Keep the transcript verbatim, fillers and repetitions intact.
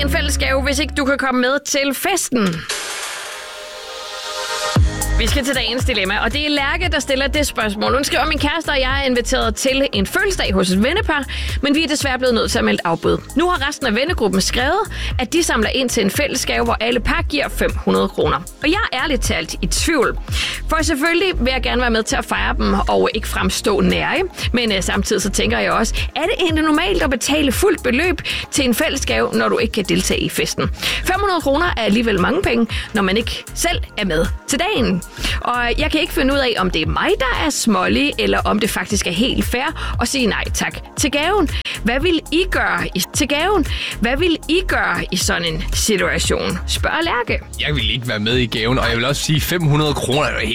en fælles gave, hvis ikke du kan komme med til festen. Vi skal til dagens dilemma, og det er Lærke, der stiller det spørgsmål. Hun skriver, min kæreste og jeg er inviteret til en fødselsdag hos et vennepar, men vi er desværre blevet nødt til at melde afbud. Nu har resten af vennegruppen skrevet, at de samler ind til en fællesgave, hvor alle par giver fem hundrede kroner. Og jeg er ærligt talt i tvivl. For selvfølgelig vil jeg gerne være med til at fejre dem og ikke fremstå nære, men uh, samtidig så tænker jeg også, er det egentlig normalt at betale fuldt beløb til en fællesgave, når du ikke kan deltage i festen? fem hundrede kroner er alligevel mange penge, når man ikke selv er med til dagen. Og jeg kan ikke finde ud af, om det er mig, der er smålig, eller om det faktisk er helt fair at sige nej tak til gaven. Hvad vil I gøre i, til gaven? Hvad vil I gøre i sådan en situation? Spørger Lærke. Jeg vil ikke være med i gaven, og jeg vil også sige fem hundrede kroner er jo